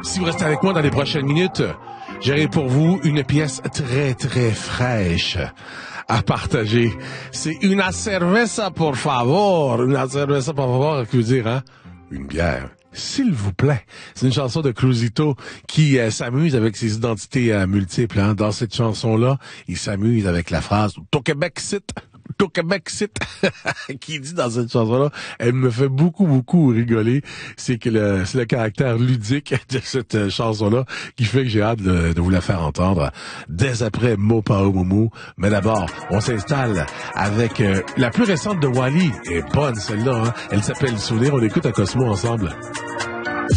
Si vous restez avec moi dans les prochaines minutes, j'aurai pour vous une pièce très, très fraîche à partager. C'est una cerveza, por favor. Una cerveza, por favor, que veut dire, hein? Une bière. S'il vous plaît. C'est une chanson de Cruzito qui s'amuse avec ses identités multiples. Hein. Dans cette chanson-là, il s'amuse avec la phrase « Au Québec, c'est... » Au Québec, c'est... qui dit dans cette chanson-là, elle me fait beaucoup, beaucoup rigoler. C'est le caractère ludique de cette chanson-là qui fait que j'ai hâte de vous la faire entendre dès après Mo Pao Moumou. Mais d'abord, on s'installe avec la plus récente de Wally. Elle est bonne, celle-là. Hein? Elle s'appelle Souvenir. On écoute un Cosmo ensemble.